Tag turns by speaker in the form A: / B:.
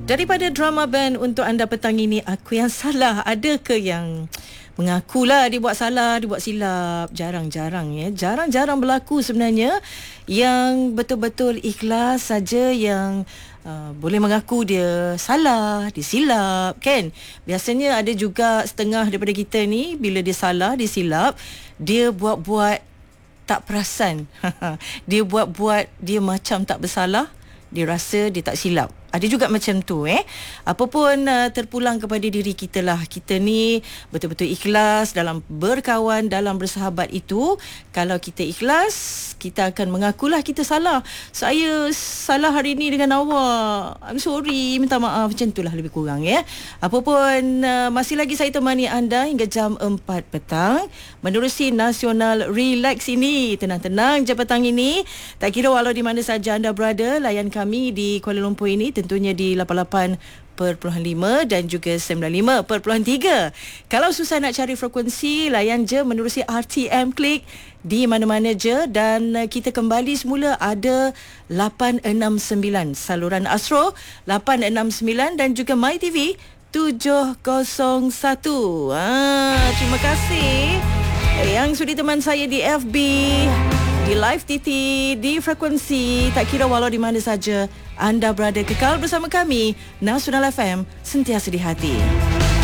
A: Daripada drama band untuk anda petang ini, Aku Yang Salah. Ada ke yang mengakulah dia buat salah, dia buat silap? Jarang-jarang ya. Jarang-jarang berlaku sebenarnya yang betul-betul ikhlas saja yang boleh mengaku dia salah, dia silap, kan? Biasanya ada juga setengah daripada kita ni, bila dia salah, dia silap, dia buat-buat tak perasan. Dia buat-buat dia macam tak bersalah, dia rasa dia tak silap. Ada juga macam tu Apapun terpulang kepada diri kita lah. Kita ni betul-betul ikhlas dalam berkawan, dalam bersahabat itu. Kalau kita ikhlas, kita akan mengakulah kita salah. Saya salah hari ni dengan awak, I'm sorry, minta maaf. Macam itulah lebih kurang Apapun masih lagi saya temani anda hingga jam 4 petang menerusi Nasional Relax ini. Tenang-tenang je petang ini. Tak kira walau di mana saja anda berada, layan kami di Kuala Lumpur ini, tentunya di 88.5 dan juga 95.3. Kalau susah nak cari frekuensi, layan je menerusi RTM Klik di mana-mana je. Dan kita kembali semula ada 869 saluran Astro 869 dan juga MyTV 701. Terima kasih yang sudi teman saya di FB, di Live TT, di frekuensi. Tak kira walau di mana saja anda berada, kekal bersama kami. Nasional FM, sentiasa di hati.